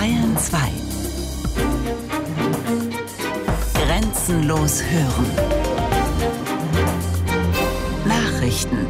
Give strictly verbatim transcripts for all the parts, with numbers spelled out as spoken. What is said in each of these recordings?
Bayern zwei. Grenzenlos hören. Nachrichten.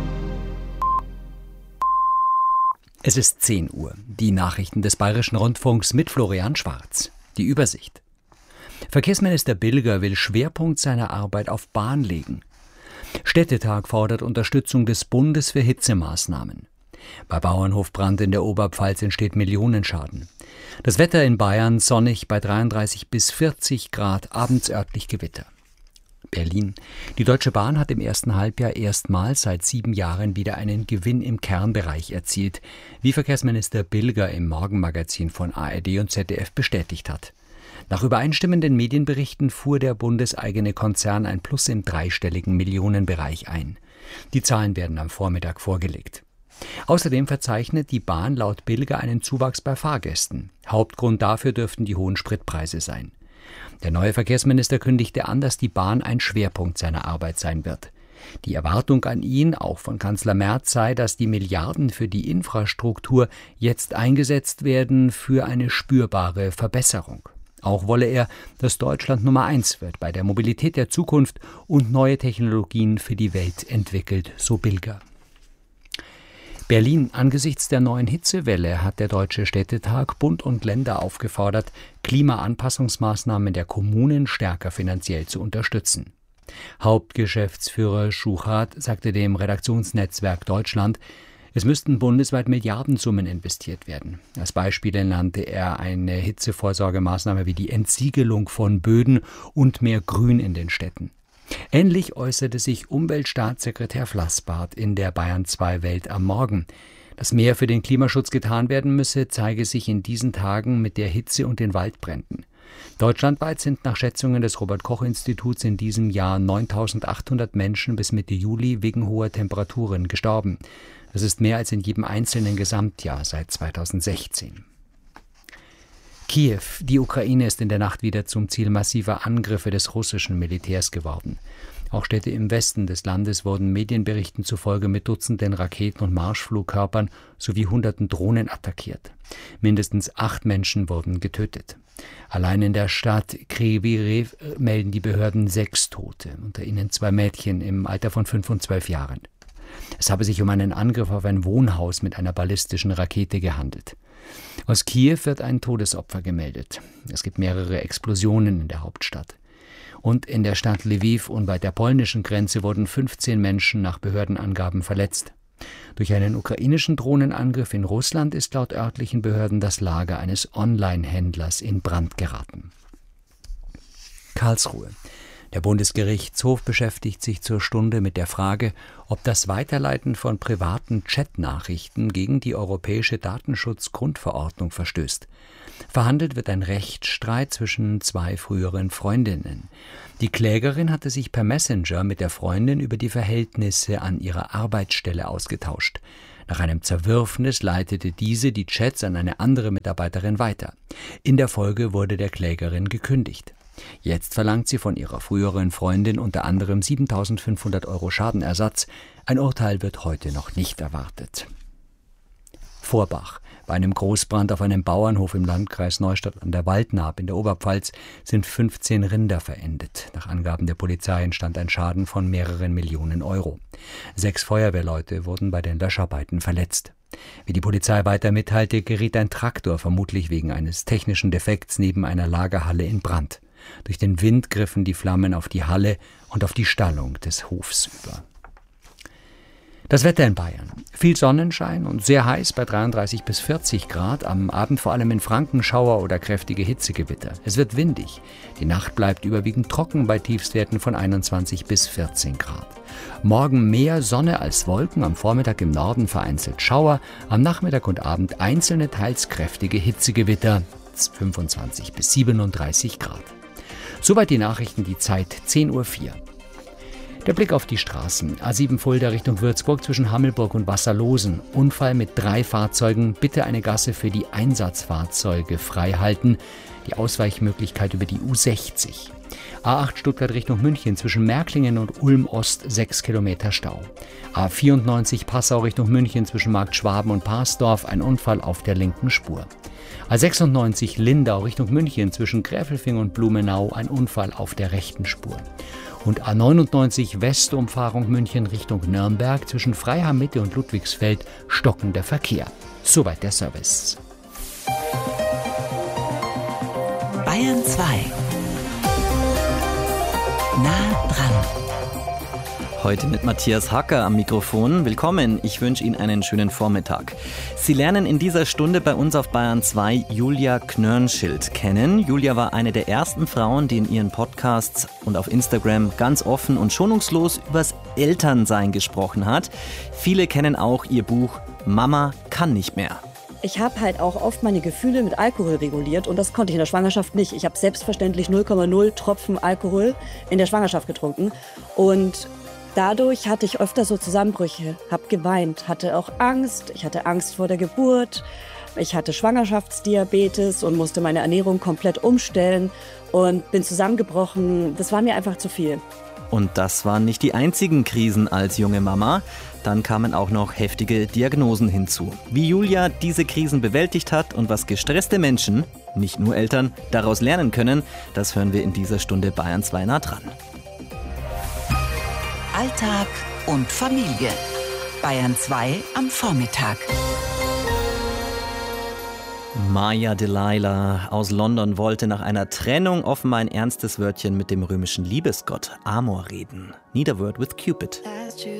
Es ist zehn Uhr. Die Nachrichten des Bayerischen Rundfunks mit Florian Schwarz. Die Übersicht. Verkehrsminister Bilger will Schwerpunkt seiner Arbeit auf Bahn legen. Städtetag fordert Unterstützung des Bundes für Hitzemaßnahmen. Bei Bauernhofbrand in der Oberpfalz entsteht Millionenschaden. Das Wetter in Bayern sonnig bei dreiunddreißig bis vierzig Grad, abends örtlich Gewitter. Berlin. Die Deutsche Bahn hat im ersten Halbjahr erstmals seit sieben Jahren wieder einen Gewinn im Kernbereich erzielt, wie Verkehrsminister Bilger im Morgenmagazin von A R D und Z D F bestätigt hat. Nach übereinstimmenden Medienberichten fuhr der bundeseigene Konzern ein Plus im dreistelligen Millionenbereich ein. Die Zahlen werden am Vormittag vorgelegt. Außerdem verzeichnet die Bahn laut Bilger einen Zuwachs bei Fahrgästen. Hauptgrund dafür dürften die hohen Spritpreise sein. Der neue Verkehrsminister kündigte an, dass die Bahn ein Schwerpunkt seiner Arbeit sein wird. Die Erwartung an ihn, auch von Kanzler Merz, sei, dass die Milliarden für die Infrastruktur jetzt eingesetzt werden für eine spürbare Verbesserung. Auch wolle er, dass Deutschland Nummer eins wird bei der Mobilität der Zukunft und neue Technologien für die Welt entwickelt, so Bilger. Berlin. Angesichts der neuen Hitzewelle hat der Deutsche Städtetag Bund und Länder aufgefordert, Klimaanpassungsmaßnahmen der Kommunen stärker finanziell zu unterstützen. Hauptgeschäftsführer Schuchart sagte dem Redaktionsnetzwerk Deutschland, es müssten bundesweit Milliardensummen investiert werden. Als Beispiele nannte er eine Hitzevorsorgemaßnahme wie die Entsiegelung von Böden und mehr Grün in den Städten. Ähnlich äußerte sich Umweltstaatssekretär Flassbart in der Bayern zwei Welt am Morgen. Dass mehr für den Klimaschutz getan werden müsse, zeige sich in diesen Tagen mit der Hitze und den Waldbränden. Deutschlandweit sind nach Schätzungen des Robert-Koch-Instituts in diesem Jahr neuntausendachthundert Menschen bis Mitte Juli wegen hoher Temperaturen gestorben. Das ist mehr als in jedem einzelnen Gesamtjahr seit zweitausendsechzehn. Kiew. Die Ukraine ist in der Nacht wieder zum Ziel massiver Angriffe des russischen Militärs geworden. Auch Städte im Westen des Landes wurden Medienberichten zufolge mit Dutzenden Raketen und Marschflugkörpern sowie hunderten Drohnen attackiert. Mindestens acht Menschen wurden getötet. Allein in der Stadt Kryvyi Rih melden die Behörden sechs Tote, unter ihnen zwei Mädchen im Alter von fünf und zwölf Jahren. Es habe sich um einen Angriff auf ein Wohnhaus mit einer ballistischen Rakete gehandelt. Aus Kiew wird ein Todesopfer gemeldet. Es gibt mehrere Explosionen in der Hauptstadt. Und in der Stadt Lviv unweit der polnischen Grenze wurden fünfzehn Menschen nach Behördenangaben verletzt. Durch einen ukrainischen Drohnenangriff in Russland ist laut örtlichen Behörden das Lager eines Online-Händlers in Brand geraten. Karlsruhe. Der Bundesgerichtshof beschäftigt sich zur Stunde mit der Frage, ob das Weiterleiten von privaten Chatnachrichten gegen die Europäische Datenschutzgrundverordnung verstößt. Verhandelt wird ein Rechtsstreit zwischen zwei früheren Freundinnen. Die Klägerin hatte sich per Messenger mit der Freundin über die Verhältnisse an ihrer Arbeitsstelle ausgetauscht. Nach einem Zerwürfnis leitete diese die Chats an eine andere Mitarbeiterin weiter. In der Folge wurde der Klägerin gekündigt. Jetzt verlangt sie von ihrer früheren Freundin unter anderem siebentausendfünfhundert Euro Schadenersatz. Ein Urteil wird heute noch nicht erwartet. Vorbach. Bei einem Großbrand auf einem Bauernhof im Landkreis Neustadt an der Waldnaab in der Oberpfalz sind fünfzehn Rinder verendet. Nach Angaben der Polizei entstand ein Schaden von mehreren Millionen Euro. Sechs Feuerwehrleute wurden bei den Löscharbeiten verletzt. Wie die Polizei weiter mitteilte, geriet ein Traktor vermutlich wegen eines technischen Defekts neben einer Lagerhalle in Brand. Durch den Wind griffen die Flammen auf die Halle und auf die Stallung des Hofs über. Das Wetter in Bayern. Viel Sonnenschein und sehr heiß bei dreiunddreißig bis vierzig Grad. Am Abend vor allem in Franken Schauer oder kräftige Hitzegewitter. Es wird windig. Die Nacht bleibt überwiegend trocken bei Tiefstwerten von einundzwanzig bis vierzehn Grad. Morgen mehr Sonne als Wolken, am Vormittag im Norden vereinzelt Schauer, am Nachmittag und Abend einzelne teils kräftige Hitzegewitter, fünfundzwanzig bis siebenunddreißig Grad. Soweit die Nachrichten, die Zeit zehn Uhr vier. Der Blick auf die Straßen. A sieben Fulda Richtung Würzburg zwischen Hammelburg und Wasserlosen. Unfall mit drei Fahrzeugen. Bitte eine Gasse für die Einsatzfahrzeuge frei halten. Die Ausweichmöglichkeit über die U sechzig. A acht Stuttgart Richtung München zwischen Märklingen und Ulm Ost sechs Kilometer Stau. A vierundneunzig Passau Richtung München zwischen Markt Schwaben und Parsdorf ein Unfall auf der linken Spur. A sechsundneunzig Lindau Richtung München zwischen Gräfelfing und Blumenau ein Unfall auf der rechten Spur. Und A neunundneunzig Westumfahrung München Richtung Nürnberg zwischen Freiham Mitte und Ludwigsfeld stockender Verkehr. Soweit der Service. Bayern zwei. Nah dran. Heute mit Matthias Hacker am Mikrofon. Willkommen, ich wünsche Ihnen einen schönen Vormittag. Sie lernen in dieser Stunde bei uns auf Bayern zwei Julia Knörnschild kennen. Julia war eine der ersten Frauen, die in ihren Podcasts und auf Instagram ganz offen und schonungslos übers Elternsein gesprochen hat. Viele kennen auch ihr Buch Mama kann nicht mehr. Ich habe halt auch oft meine Gefühle mit Alkohol reguliert und das konnte ich in der Schwangerschaft nicht. Ich habe selbstverständlich null Komma null Tropfen Alkohol in der Schwangerschaft getrunken und dadurch hatte ich öfter so Zusammenbrüche, habe geweint, hatte auch Angst. Ich hatte Angst vor der Geburt, ich hatte Schwangerschaftsdiabetes und musste meine Ernährung komplett umstellen und bin zusammengebrochen. Das war mir einfach zu viel. Und das waren nicht die einzigen Krisen als junge Mama. Dann kamen auch noch heftige Diagnosen hinzu. Wie Julia diese Krisen bewältigt hat und was gestresste Menschen, nicht nur Eltern, daraus lernen können, das hören wir in dieser Stunde Bayern zwei nah dran. Alltag und Familie. Bayern zwei am Vormittag. Maya Delilah aus London wollte nach einer Trennung offenbar ein ernstes Wörtchen mit dem römischen Liebesgott Amor reden. Need a word with Cupid.